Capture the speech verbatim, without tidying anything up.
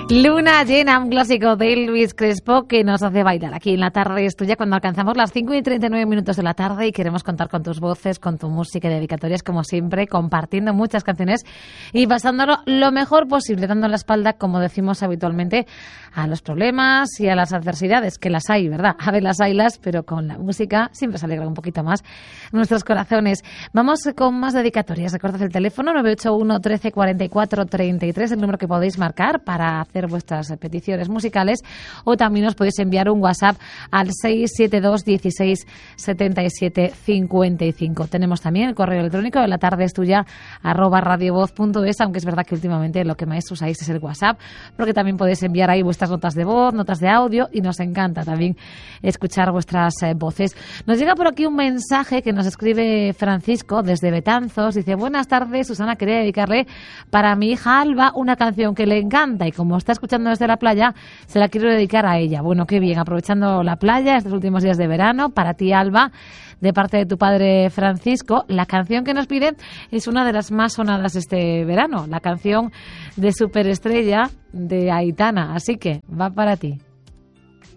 Luna llena, un clásico de Elvis Crespo que nos hace bailar aquí en La Tarde es Tuya cuando alcanzamos las cinco y treinta y nueve minutos de la tarde y queremos contar con tus voces, con tu música y dedicatorias como siempre, compartiendo muchas canciones y pasándolo lo mejor posible, dando la espalda, como decimos habitualmente, a los problemas y a las adversidades, que las hay, ¿verdad? A ver, las haylas, pero con la música siempre se alegra un poquito más nuestros corazones. Vamos con más dedicatorias. Recordad el teléfono nueve ocho uno, trece, cuarenta y cuatro, treinta y tres, el número que podéis marcar para hacer vuestras peticiones musicales, o también os podéis enviar un WhatsApp al seis siete dos, dieciséis, setenta y siete, cincuenta y cinco. Tenemos también el correo electrónico de la tarde es tuya arroba radiovoz punto es, aunque es verdad que últimamente lo que más usáis es el WhatsApp, porque también podéis enviar ahí vuestras notas de voz, notas de audio, y nos encanta también escuchar vuestras eh, voces. Nos llega por aquí un mensaje que nos escribe Francisco desde Betanzos. Dice: buenas tardes, Susana, quería dedicarle para mi hija Alba una canción que le encanta y como está escuchando desde la playa, se la quiero dedicar a ella. Bueno, qué bien, aprovechando la playa estos últimos días de verano, para ti, Alba, de parte de tu padre Francisco. La canción que nos pide es una de las más sonadas este verano, la canción de Superestrella de Aitana, así que va para ti.